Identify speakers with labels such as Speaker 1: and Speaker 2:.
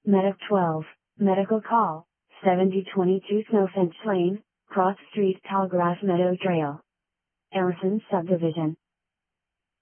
Speaker 1: Medic 12, Medical Call, 7022 Snowfinch Lane, Cross Street, Tallgrass Meadow Trail. Ellison Subdivision.